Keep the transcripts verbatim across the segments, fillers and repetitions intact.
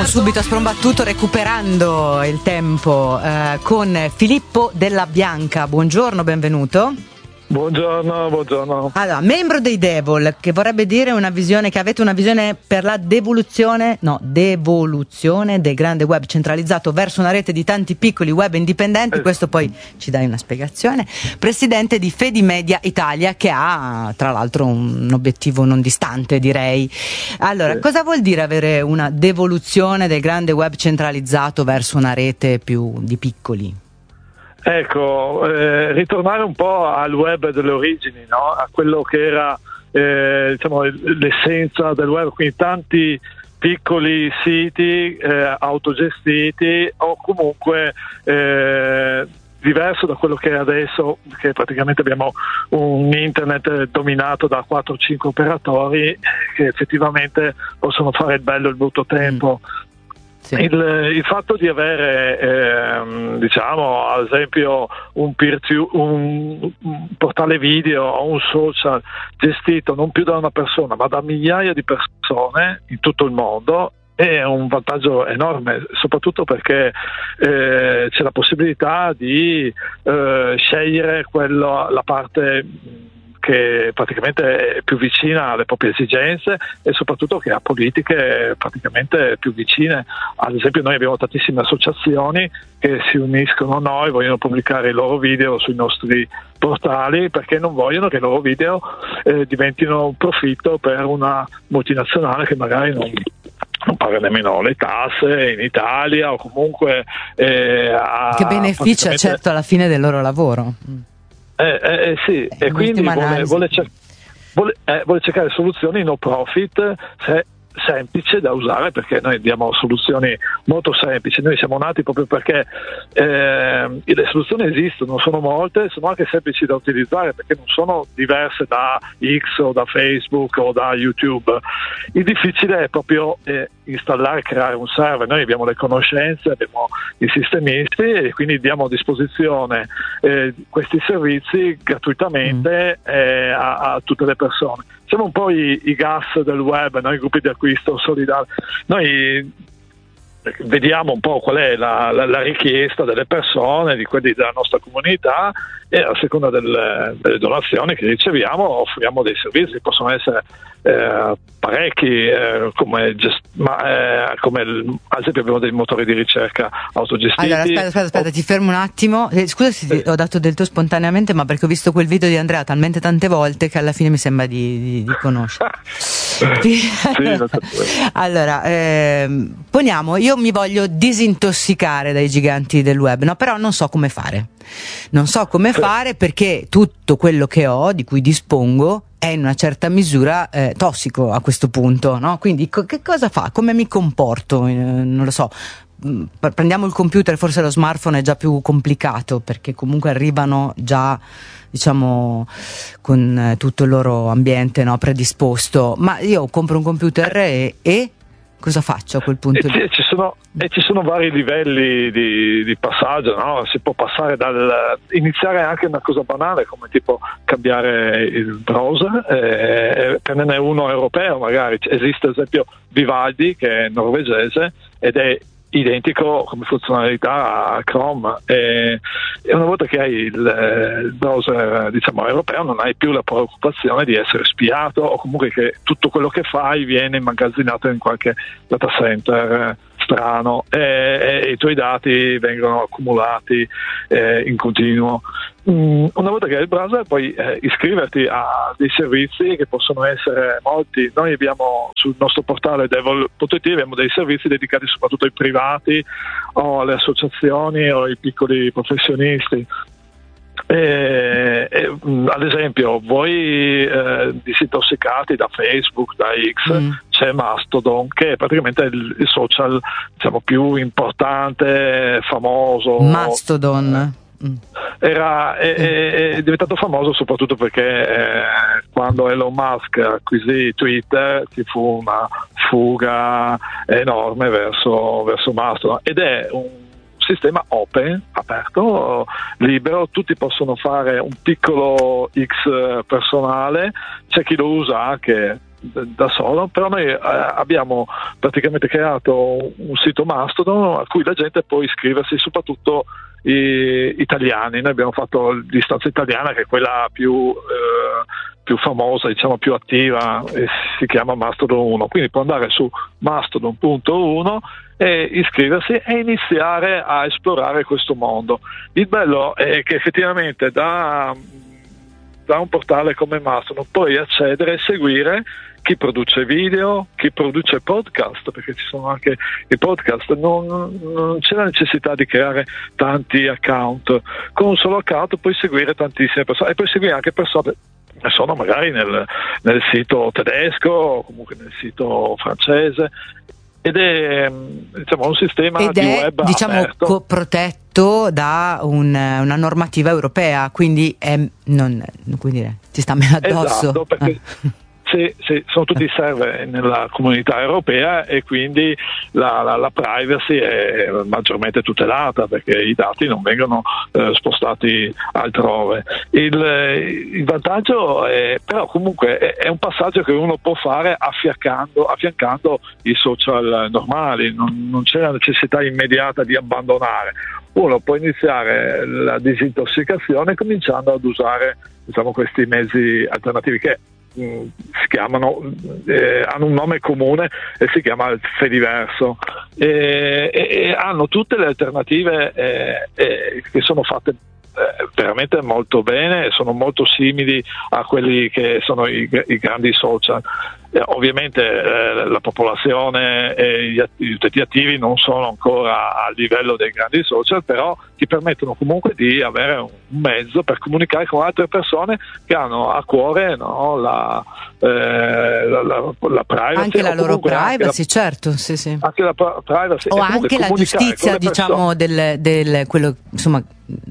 Partiamo subito a sprombattuto recuperando il tempo eh, con Filippo Della Bianca. Buongiorno, benvenuto. Buongiorno, buongiorno. Allora, membro dei Devol, che vorrebbe dire una visione, che avete una visione per la devoluzione, no, devoluzione del grande web centralizzato verso una rete di tanti piccoli web indipendenti, eh. Questo poi ci dai una spiegazione. Presidente di Fedimedia Italia, che ha tra l'altro un obiettivo non distante, direi. Allora, eh. cosa vuol dire avere una devoluzione del grande web centralizzato verso una rete più di piccoli? Ecco, eh, ritornare un po' al web delle origini, no? A quello che era eh, diciamo, l'essenza del web, quindi tanti piccoli siti eh, autogestiti o comunque eh, diverso da quello che è adesso, che praticamente abbiamo un internet dominato da quattro cinque operatori che effettivamente possono fare il bello e il brutto tempo. Mm. Sì. Il, il fatto di avere ehm, diciamo ad esempio un, peer to, un, un portale video o un social gestito non più da una persona ma da migliaia di persone in tutto il mondo è un vantaggio enorme, soprattutto perché eh, c'è la possibilità di eh, scegliere quello, la parte che praticamente è più vicina alle proprie esigenze e soprattutto che ha politiche praticamente più vicine. Ad esempio noi abbiamo tantissime associazioni che si uniscono a noi, vogliono pubblicare i loro video sui nostri portali perché non vogliono che i loro video eh, diventino un profitto per una multinazionale che magari non non paga nemmeno le tasse in Italia o comunque eh, ha che beneficia praticamente... certo alla fine del loro lavoro. Eh, eh, eh sì, e quindi vuole, vuole, cer- vuole, eh, vuole cercare soluzioni no profit se, semplici da usare, perché noi diamo soluzioni molto semplici. Noi siamo nati proprio perché eh, le soluzioni esistono, sono molte, sono anche semplici da utilizzare perché non sono diverse da X o da Facebook o da YouTube. Il difficile è proprio eh, installare e creare un server. Noi abbiamo le conoscenze, abbiamo i sistemisti e quindi diamo a disposizione eh, questi servizi gratuitamente mm. eh, a, a tutte le persone. Siamo un po' i, i gas del web, noi gruppi di acquisto solidali. Noi vediamo un po' qual è la, la, la richiesta delle persone, di quelli della nostra comunità e a seconda del, delle donazioni che riceviamo offriamo dei servizi, possono essere eh, parecchi, eh, come, gest- ma, eh, come il, ad esempio abbiamo dei motori di ricerca autogestiti. Allora aspetta, aspetta, aspetta, ti fermo un attimo. Eh, scusa se ti ho dato del tuo spontaneamente, ma perché ho visto quel video di Andrea talmente tante volte che alla fine mi sembra di, di, di conoscere. Sì, allora, ehm, poniamo, io mi voglio disintossicare dai giganti del web, no? Però non so come fare. Non so come fare perché tutto quello che ho, di cui dispongo, è in una certa misura eh, tossico a questo punto, no? Quindi co- che cosa fa? Come mi comporto? Eh, non lo so. Prendiamo il computer, forse lo smartphone è già più complicato perché comunque arrivano già, diciamo, con eh, tutto il loro ambiente, no, predisposto. Ma io compro un computer e, e cosa faccio a quel punto? E ci, ci sono, e ci sono vari livelli di, di passaggio, no? Si può passare dal iniziare anche una cosa banale come tipo cambiare il browser, eh, prenderne uno europeo magari. Esiste ad esempio Vivaldi che è norvegese ed è identico come funzionalità a Chrome e, e una volta che hai il, il browser diciamo europeo non hai più la preoccupazione di essere spiato o comunque che tutto quello che fai viene immagazzinato in qualche data center strano e, e i tuoi dati vengono accumulati eh, in continuo. Mm, una volta che hai il browser puoi eh, iscriverti a dei servizi che possono essere molti. Noi abbiamo sul nostro portale devol punto it abbiamo dei servizi dedicati soprattutto ai privati o alle associazioni o ai piccoli professionisti. E, e, ad esempio voi eh, disintossicati da Facebook, da X, mm. c'è Mastodon che è praticamente il, il social diciamo più importante, famoso. Mastodon era è, è, è diventato famoso soprattutto perché eh, quando Elon Musk acquisì Twitter ci fu una fuga enorme verso, verso Mastodon ed è un sistema open, aperto, libero, tutti possono fare un piccolo X personale, c'è chi lo usa anche da solo, però noi eh, abbiamo praticamente creato un sito Mastodon a cui la gente può iscriversi, soprattutto i italiani. Noi abbiamo fatto l'istanza italiana, che è quella più eh, più famosa, diciamo più attiva, e si chiama Mastodon uno, quindi può andare su mastodon punto uno e iscriversi e iniziare a esplorare questo mondo. Il bello è che effettivamente da, da un portale come Mastodon puoi accedere e seguire chi produce video, chi produce podcast, perché ci sono anche i podcast. Non, non c'è la necessità di creare tanti account, con un solo account puoi seguire tantissime persone e puoi seguire anche persone che sono magari nel, nel sito tedesco o comunque nel sito francese, ed è, diciamo, un sistema ed di è, web diciamo, aperto. co- protetto da un, una normativa europea, quindi è, non, come dire, ti sta meno addosso. Esatto, perché ah. Sì, sì, sono tutti server nella comunità europea e quindi la, la, la privacy è maggiormente tutelata, perché i dati non vengono eh, spostati altrove. Il, il vantaggio è, però comunque è, è un passaggio che uno può fare affiancando, affiancando i social normali, non, non c'è la necessità immediata di abbandonare. Uno può iniziare la disintossicazione cominciando ad usare, diciamo, questi mezzi alternativi che si chiamano, eh, hanno un nome comune e si chiama Fediverso, e, e, e hanno tutte le alternative eh, eh, che sono fatte eh, veramente molto bene, sono molto simili a quelli che sono i, i grandi social. Eh, ovviamente eh, la popolazione e gli, gli utenti attivi non sono ancora a livello dei grandi social, però ti permettono comunque di avere un mezzo per comunicare con altre persone che hanno a cuore, no, la, eh, la, la, la privacy, anche la loro privacy, la, certo, sì, sì. Anche la privacy o anche la giustizia, diciamo, del, del quello, insomma,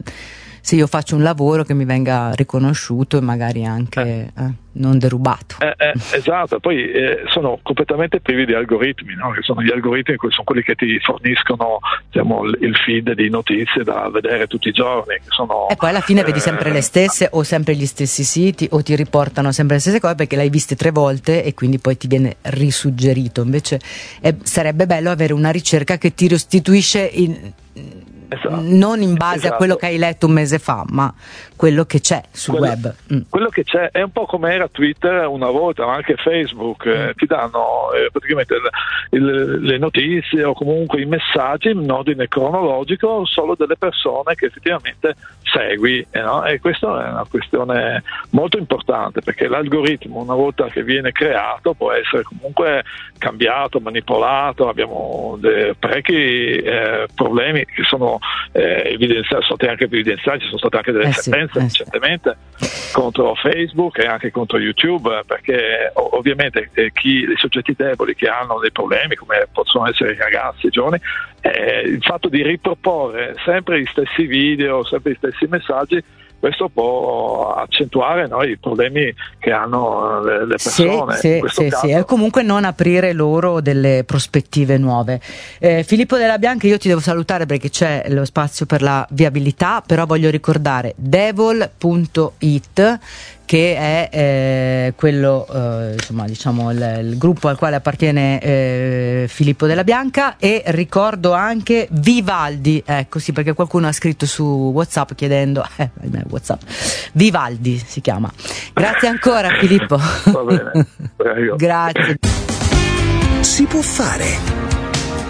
se io faccio un lavoro che mi venga riconosciuto e magari anche eh. Eh, non derubato. Eh, eh, esatto, poi eh, sono completamente privi di algoritmi, no? Che sono gli algoritmi che sono quelli che ti forniscono, diciamo, il feed di notizie da vedere tutti i giorni. Che sono, e poi alla fine eh, vedi sempre le stesse o sempre gli stessi siti o ti riportano sempre le stesse cose perché l'hai viste tre volte e quindi poi ti viene risuggerito. Invece eh, sarebbe bello avere una ricerca che ti restituisce in, esatto, non in base esatto. a quello che hai letto un mese fa, ma quello che c'è sul quello, web. Mm. Quello che c'è è un po' come era Twitter una volta, ma anche Facebook, eh, mm. ti danno eh, praticamente il, il, le notizie o comunque i messaggi in ordine cronologico solo delle persone che effettivamente segui, eh, no? E questa è una questione molto importante, perché l'algoritmo, una volta che viene creato, può essere comunque cambiato, manipolato. Abbiamo dei parecchi eh, problemi che sono eh, evidenziati, sono stati anche evidenziati, ci sono state anche delle eh sentenze sì, eh recentemente sì. contro Facebook e anche contro YouTube, perché ovviamente eh, chi, i soggetti deboli che hanno dei problemi, come possono essere i ragazzi, i giovani, eh, il fatto di riproporre sempre gli stessi video, sempre gli stessi messaggi, questo può accentuare, no, i problemi che hanno le, le persone. Sì, sì, sì, sì, e comunque non aprire loro delle prospettive nuove. Eh, Filippo Della Bianca, io ti devo salutare perché c'è lo spazio per la viabilità, però voglio ricordare devol punto it, che è eh, quello, eh, insomma, diciamo il, il gruppo al quale appartiene eh, Filippo Della Bianca, e ricordo anche Vivaldi, ecco sì, perché qualcuno ha scritto su WhatsApp chiedendo, eh, WhatsApp, Vivaldi si chiama. Grazie ancora Filippo. Va bene, prego. Grazie. Si può fare